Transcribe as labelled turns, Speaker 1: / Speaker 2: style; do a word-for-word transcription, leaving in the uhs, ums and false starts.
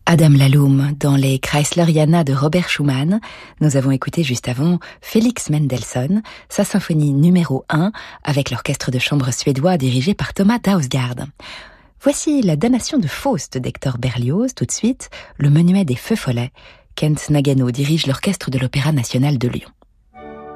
Speaker 1: Adam Laloum dans les Kreisleriana de Robert Schumann. Nous avons écouté juste avant Félix Mendelssohn, sa symphonie numéro un avec l'orchestre de chambre suédois dirigé par Thomas Dausgaard. Voici la damnation de Faust d'Hector Berlioz, tout de suite, le menuet des Feux Follets. Kent Nagano dirige l'orchestre de l'Opéra national de Lyon.